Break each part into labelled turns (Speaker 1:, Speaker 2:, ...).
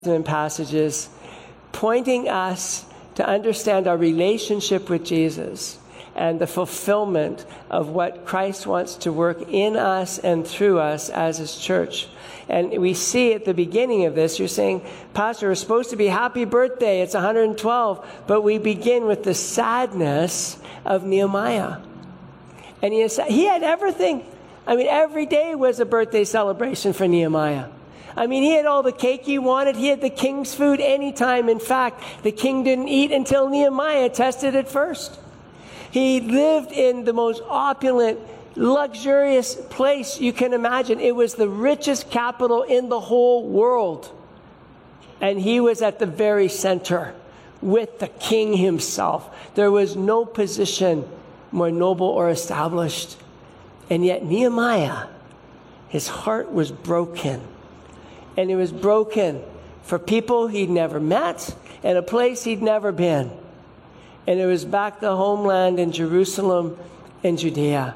Speaker 1: passages pointing us to understand our relationship with Jesus and the fulfillment of what Christ wants to work in us and through us as His church. And we see at the beginning of this, you're saying, Pastor, we're supposed to be happy birthday. It's 112. But we begin with the sadness of Nehemiah. And he had everything. I mean, every day was a birthday celebration for Nehemiah. I mean, he had all the cake he wanted. He had the king's food anytime. In fact, the king didn't eat until Nehemiah tested it first. He lived in the most opulent, luxurious place you can imagine. It was the richest capital in the whole world. And he was at the very center with the king himself. There was no position more noble or established. And yet Nehemiah, his heart was broken. And it was broken for people he'd never met and a place he'd never been. And it was back to homeland in Jerusalem and Judea.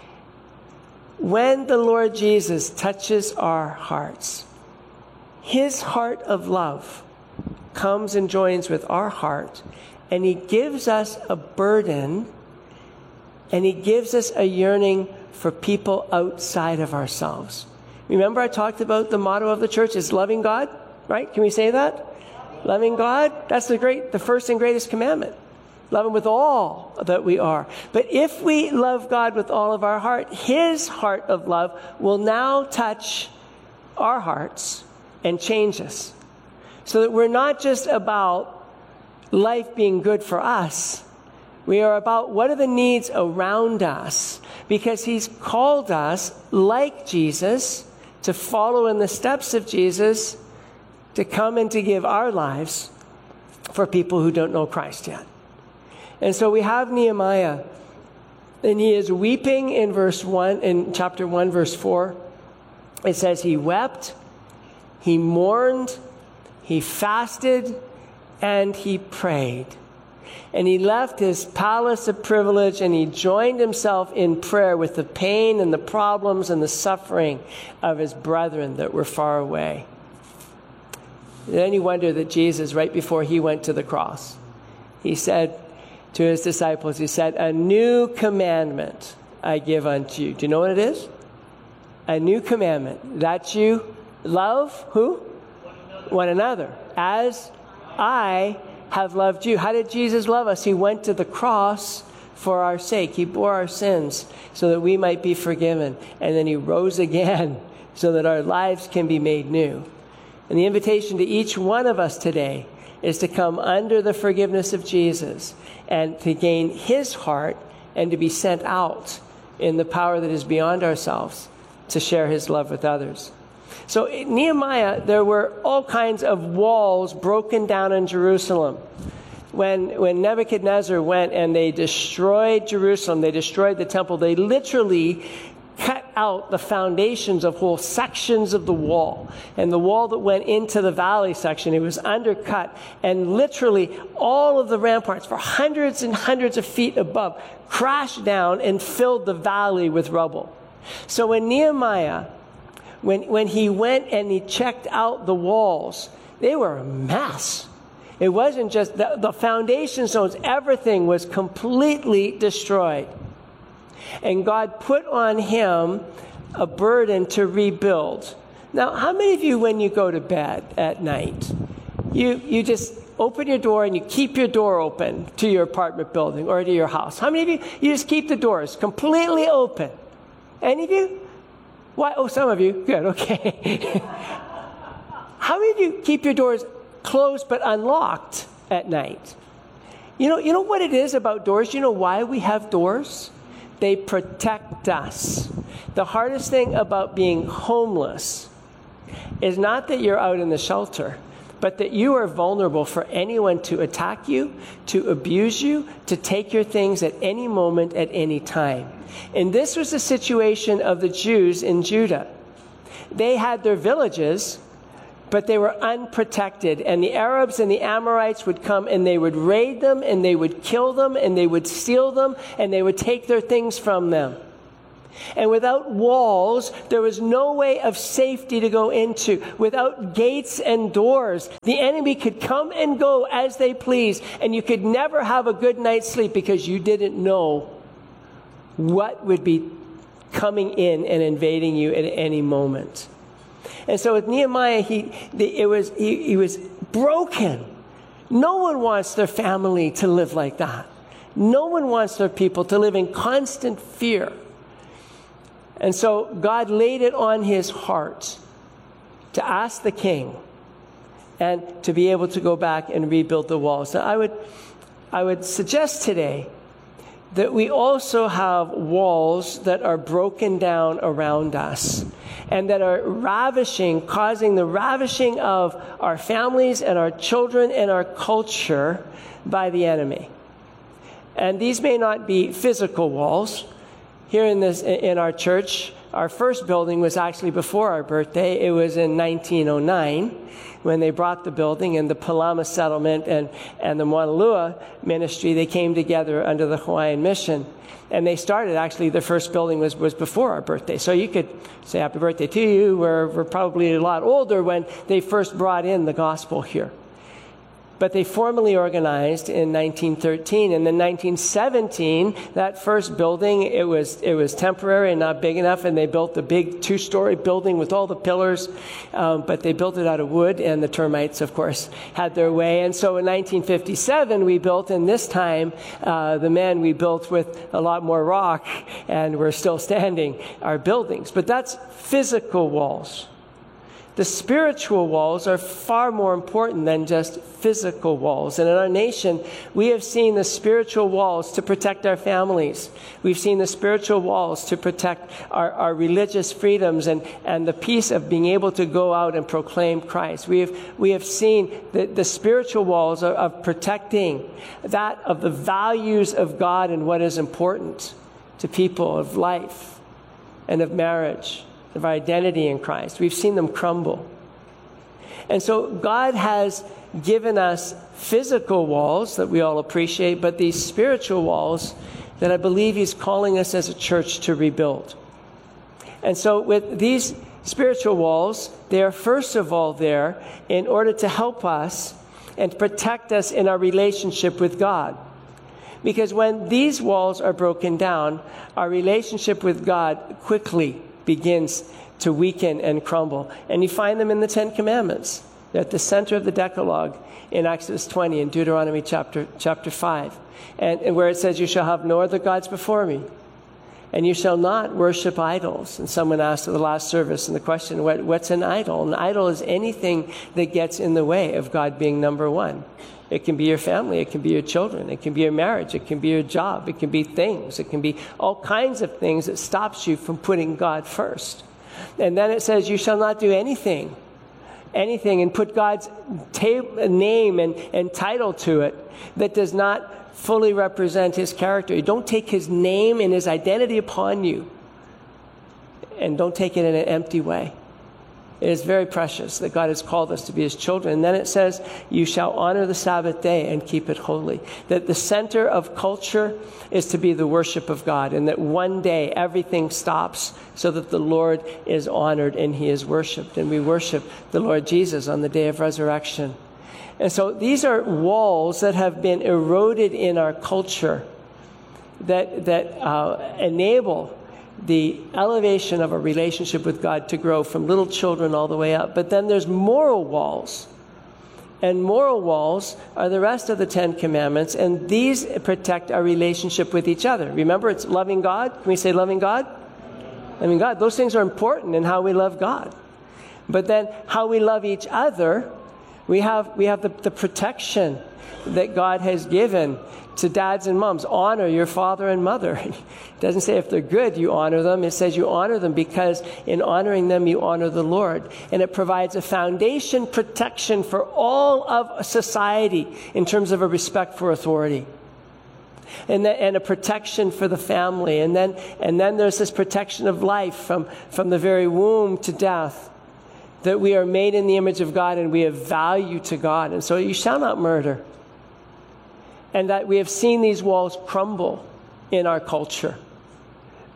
Speaker 1: When the Lord Jesus touches our hearts, His heart of love comes and joins with our heart, and He gives us a burden, and He gives us a yearning for people outside of ourselves. Remember I talked about the motto of the church is loving God, right? Can we say that? Loving God, that's the first and greatest commandment. Love Him with all that we are. But if we love God with all of our heart, His heart of love will now touch our hearts and change us. So that we're not just about life being good for us. We are about what are the needs around us. Because He's called us, like Jesus, to follow in the steps of Jesus, to come and to give our lives for people who don't know Christ yet. And so we have Nehemiah, and he is weeping in verse 1, in chapter 1, verse 4. It says he wept, he mourned, he fasted, and he prayed. And he left his palace of privilege and he joined himself in prayer with the pain and the problems and the suffering of his brethren that were far away. And then you wonder that Jesus, right before he went to the cross, he said to his disciples, he said, "A new commandment I give unto you." Do you know what it is? A new commandment, that you love who? One another. As I have loved you. How did Jesus love us? He went to the cross for our sake. He bore our sins so that we might be forgiven. And then He rose again so that our lives can be made new. And the invitation to each one of us today is to come under the forgiveness of Jesus and to gain His heart and to be sent out in the power that is beyond ourselves to share His love with others. So in Nehemiah, there were all kinds of walls broken down in Jerusalem. When Nebuchadnezzar went and they destroyed Jerusalem, they destroyed the temple, they literally cut out the foundations of whole sections of the wall. And the wall that went into the valley section, it was undercut. And literally all of the ramparts for hundreds and hundreds of feet above crashed down and filled the valley with rubble. So when Nehemiah, when he went and he checked out the walls, they were a mess. It wasn't just the foundation stones, everything was completely destroyed. And God put on him a burden to rebuild. Now, how many of you, when you go to bed at night, you just open your door and you keep your door open to your apartment building or to your house? How many of you just keep the doors completely open? Any of you? Why? Oh, some of you. Good, okay. How many of you keep your doors closed but unlocked at night? You know what it is about doors? You know why we have doors? They protect us. The hardest thing about being homeless is not that you're out in the shelter, but that you are vulnerable for anyone to attack you, to abuse you, to take your things at any moment, at any time. And this was the situation of the Jews in Judah. They had their villages, but they were unprotected. And the Arabs and the Amorites would come and they would raid them and they would kill them and they would steal them and they would take their things from them. And without walls, there was no way of safety to go into. Without gates and doors, the enemy could come and go as they please, and you could never have a good night's sleep because you didn't know what would be coming in and invading you at any moment. And so with Nehemiah, he was broken. No one wants their family to live like that. No one wants their people to live in constant fear. And so God laid it on his heart to ask the king and to be able to go back and rebuild the walls. Now, I would suggest today that we also have walls that are broken down around us and that are causing the ravishing of our families and our children and our culture by the enemy. And these may not be physical walls. Here in our church, our first building was actually before our birthday. It was in 1909 when they brought the building, and the Palama settlement and the Mauna Lua ministry, they came together under the Hawaiian mission. And they started, actually, the first building was before our birthday. So you could say happy birthday to you. We're probably a lot older when they first brought in the gospel here. But they formally organized in 1913. And then 1917, that first building, it was temporary and not big enough, and they built the big 2-story building with all the pillars, but they built it out of wood, and the termites, of course, had their way. And so in 1957, we built, and this time, we built with a lot more rock, and we're still standing, our buildings. But that's physical walls. The spiritual walls are far more important than just physical walls. And in our nation, we have seen the spiritual walls to protect our families. We've seen the spiritual walls to protect our religious freedoms and the peace of being able to go out and proclaim Christ. We have seen the spiritual walls of protecting that of the values of God and what is important to people, of life and of marriage, of our identity in Christ. We've seen them crumble. And so God has given us physical walls that we all appreciate, but these spiritual walls that I believe he's calling us as a church to rebuild. And so with these spiritual walls, they are first of all there in order to help us and protect us in our relationship with God. Because when these walls are broken down, our relationship with God quickly begins to weaken and crumble. And you find them in the Ten Commandments. They're at the center of the Decalogue in Exodus 20 and Deuteronomy chapter 5. And where it says, you shall have no other gods before me. And you shall not worship idols. And someone asked at the last service, and the question, what's an idol? An idol is anything that gets in the way of God being number one. It can be your family. It can be your children. It can be your marriage. It can be your job. It can be things. It can be all kinds of things that stops you from putting God first. And then it says, you shall not do anything, and put God's name and title to it that does not fully represent his character. You don't take his name and his identity upon you, and don't take it in an empty way. It is very precious that God has called us to be his children. And then it says, you shall honor the Sabbath day and keep it holy. That the center of culture is to be the worship of God, and that one day everything stops so that the Lord is honored and he is worshiped. And we worship the Lord Jesus on the day of resurrection. And so these are walls that have been eroded in our culture that enable the elevation of a relationship with God to grow from little children all the way up. But then there's moral walls. And moral walls are the rest of the Ten Commandments, and these protect our relationship with each other. Remember, it's loving God. Can we say loving God? Loving God. Those things are important in how we love God. But then how we love each other, we have the protection that God has given to dads and moms. Honor your father and mother. It doesn't say if they're good, you honor them. It says you honor them because in honoring them, you honor the Lord. And it provides a foundation protection for all of society in terms of a respect for authority. And a protection for the family. And then there's this protection of life from the very womb to death. That we are made in the image of God and we have value to God. And so you shall not murder. And that we have seen these walls crumble in our culture.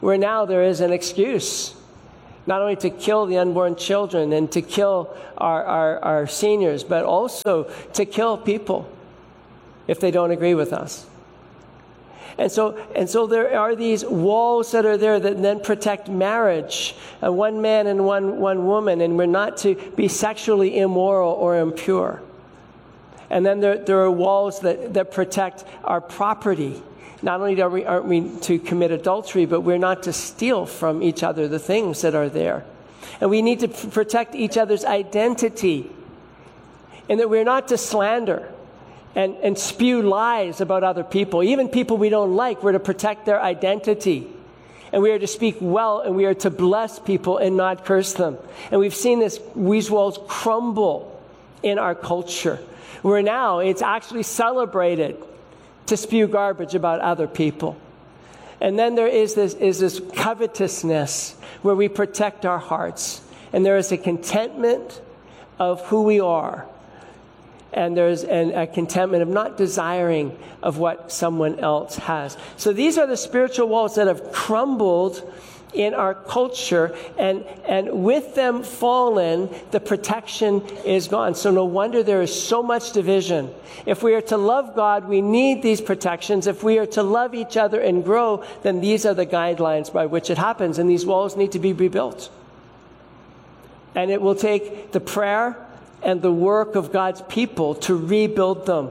Speaker 1: where now there is an excuse, not only to kill the unborn children and to kill our seniors, but also to kill people if they don't agree with us. And so there are these walls that are there that then protect marriage, one man and one woman, and we're not to be sexually immoral or impure. And then there are walls that protect our property. Not only aren't we to commit adultery, but we're not to steal from each other the things that are there. And we need to protect each other's identity, and that we're not to slander and spew lies about other people. Even people we don't like, we're to protect their identity. And we are to speak well, and we are to bless people and not curse them. And we've seen these walls crumble in our culture, where now it's actually celebrated to spew garbage about other people. And then there is this covetousness where we protect our hearts. And there is a contentment of who we are. And there's a contentment of not desiring of what someone else has. So these are the spiritual walls that have crumbled in our culture, and with them fallen, the protection is gone. So no wonder there is so much division. If we are to love God, we need these protections. If we are to love each other and grow, then these are the guidelines by which it happens, and these walls need to be rebuilt. And it will take the prayer and the work of God's people to rebuild them.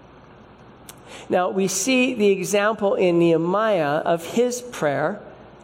Speaker 1: Now, we see the example in Nehemiah of his prayer.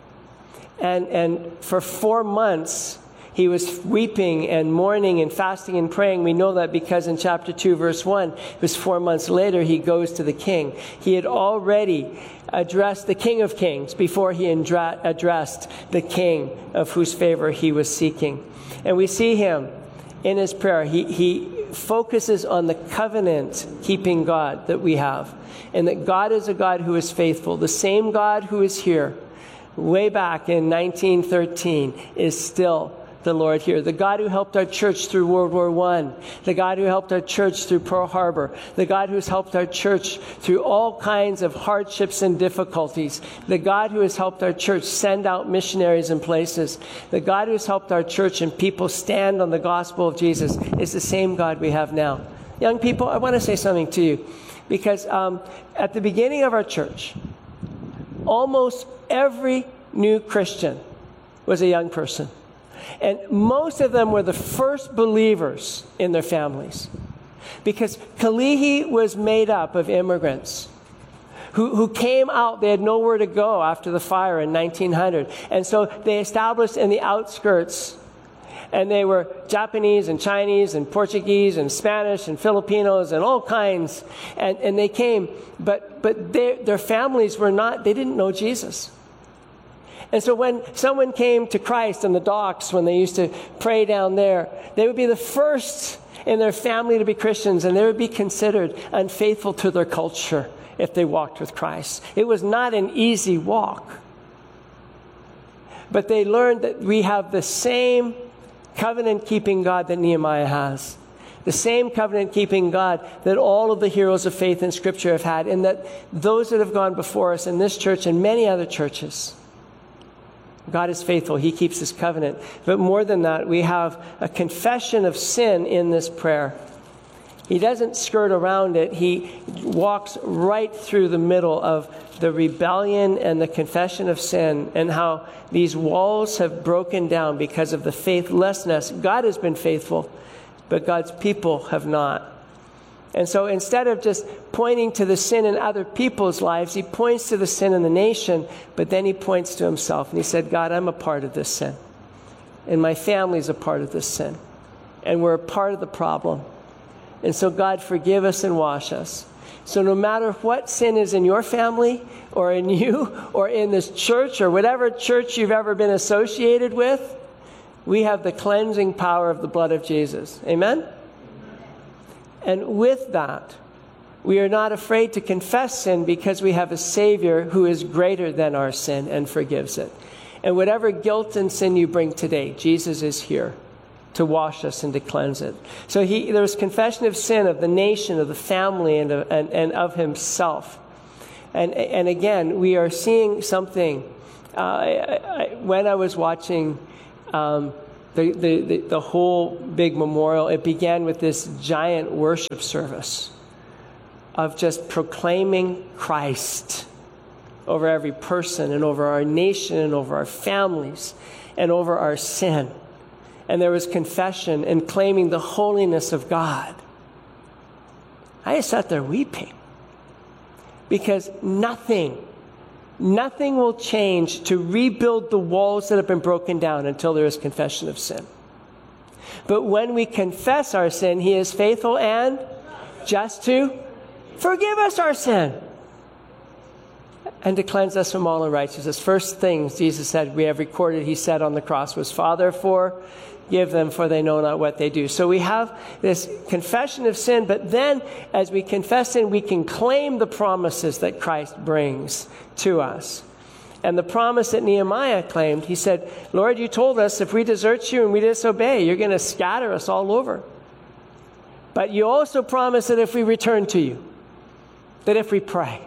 Speaker 1: And for 4 months, he was weeping and mourning and fasting and praying. We know that because in chapter 2, verse 1, it was 4 months later, he goes to the king. He had already addressed the King of Kings before he addressed the king of whose favor he was seeking. And we see him in his prayer. He focuses on the covenant-keeping God that we have, and that God is a God who is faithful. The same God who is here way back in 1913 is still the Lord here. The God who helped our church through World War I, the God who helped our church through Pearl Harbor, the God who's helped our church through all kinds of hardships and difficulties, the God who has helped our church send out missionaries in places, the God who has helped our church and people stand on the gospel of Jesus is the same God we have now. Young people, I want to say something to you, because at the beginning of our church, almost every new Christian was a young person. And most of them were the first believers in their families. Because Kalihi was made up of immigrants who came out. They had nowhere to go after the fire in 1900. And so they established in the outskirts. And they were Japanese and Chinese and Portuguese and Spanish and Filipinos and all kinds. And they came. But their families were not, they didn't know Jesus. And so when someone came to Christ on the docks, when they used to pray down there, they would be the first in their family to be Christians, and they would be considered unfaithful to their culture if they walked with Christ. It was not an easy walk. But they learned that we have the same covenant-keeping God that Nehemiah has. The same covenant-keeping God that all of the heroes of faith in Scripture have had, and that those that have gone before us in this church and many other churches, God is faithful. He keeps his covenant. But more than that, we have a confession of sin in this prayer. He doesn't skirt around it. He walks right through the middle of the rebellion and the confession of sin, and how these walls have broken down because of the faithlessness. God has been faithful, but God's people have not. And so instead of just pointing to the sin in other people's lives, he points to the sin in the nation, but then he points to himself. And he said, God, I'm a part of this sin. And my family's a part of this sin. And we're a part of the problem. And so, God, forgive us and wash us. So no matter what sin is in your family or in you or in this church or whatever church you've ever been associated with, we have the cleansing power of the blood of Jesus. Amen? And with that, we are not afraid to confess sin because we have a Savior who is greater than our sin and forgives it. And whatever guilt and sin you bring today, Jesus is here to wash us and to cleanse it. So there was confession of sin of the nation, of the family, and of himself. And again, we are seeing something when I was watching the whole big memorial, it began with this giant worship service of just proclaiming Christ over every person and over our nation and over our families and over our sin. And there was confession and claiming the holiness of God. I just sat there weeping because nothing will change to rebuild the walls that have been broken down until there is confession of sin. But when we confess our sin, He is faithful and just to forgive us our sin and to cleanse us from all unrighteousness. First things Jesus said, we have recorded, He said on the cross was, Father, forgive them, for they know not what they do. So we have this confession of sin, but then as we confess sin, we can claim the promises that Christ brings to us. And the promise that Nehemiah claimed, he said, Lord, you told us if we desert you and we disobey, you're going to scatter us all over. But you also promised that if we return to you, that if we pray.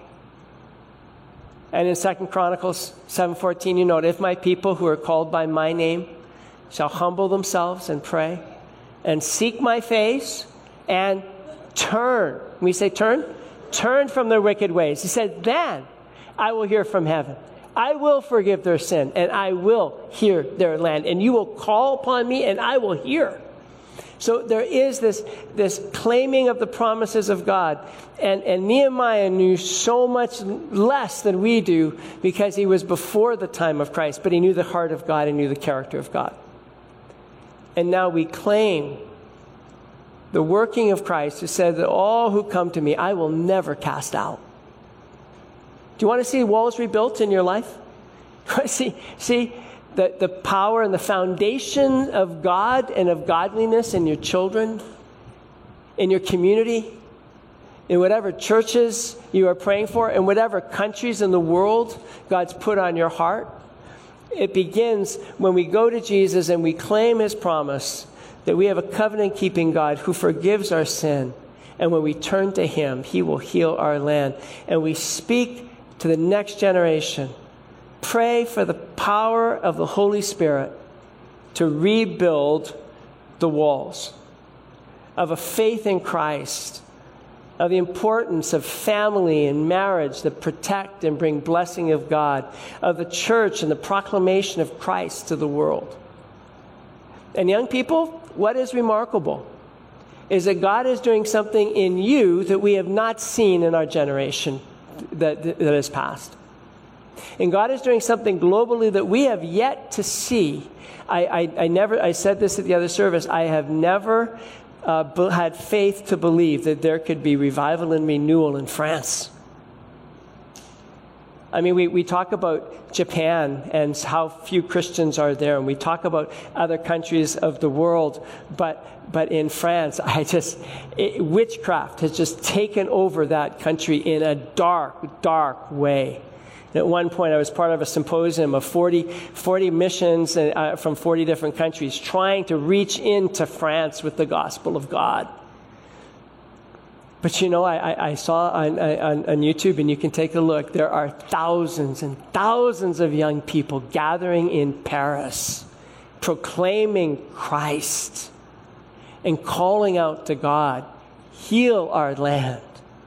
Speaker 1: And in 2 Chronicles 7:14, you note, if my people who are called by my name shall humble themselves and pray and seek my face and turn. When we say turn from their wicked ways. He said, then I will hear from heaven. I will forgive their sin and I will hear their land. And you will call upon me and I will hear. So there is this claiming of the promises of God. And Nehemiah knew so much less than we do because he was before the time of Christ. But he knew the heart of God and knew the character of God. And now we claim the working of Christ, who said that all who come to me, I will never cast out. Do you want to see walls rebuilt in your life? See the power and the foundation of God and of godliness in your children, in your community, in whatever churches you are praying for, in whatever countries in the world God's put on your heart? It begins when we go to Jesus and we claim His promise that we have a covenant-keeping God who forgives our sin. And when we turn to Him, He will heal our land. And we speak to the next generation. Pray for the power of the Holy Spirit to rebuild the walls of a faith in Christ, of the importance of family and marriage that protect and bring blessing of God, of the church and the proclamation of Christ to the world. And young people, what is remarkable is that God is doing something in you that we have not seen in our generation that has passed. And God is doing something globally that we have yet to see. I said this at the other service, I have never had faith to believe that there could be revival and renewal in France. I mean, we talk about Japan and how few Christians are there, and we talk about other countries of the world, but in France, witchcraft has just taken over that country in a dark, dark way. And at one point, I was part of a symposium of 40 missions from 40 different countries trying to reach into France with the gospel of God. But I saw on YouTube, and you can take a look, there are thousands and thousands of young people gathering in Paris, proclaiming Christ and calling out to God, heal our land.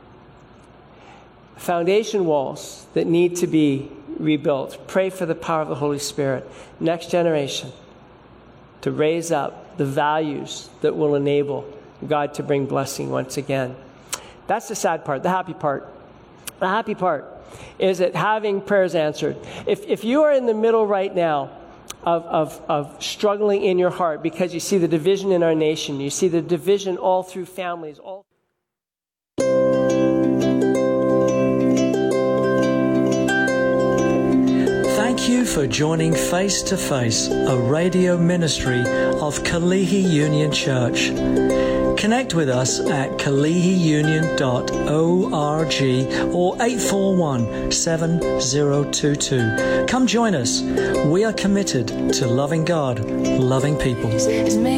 Speaker 1: Foundation walls that need to be rebuilt. Pray for the power of the Holy Spirit. Next generation to raise up the values that will enable God to bring blessing once again. That's the sad part. The happy part. The happy part is that having prayers answered. If you are in the middle right now of struggling in your heart because you see the division in our nation, you see the division all through families,
Speaker 2: Thank you for joining Face to Face, a radio ministry of Kalihi Union Church. Connect with us at kalihiunion.org or 841-7022. Come join us. We are committed to loving God, loving people.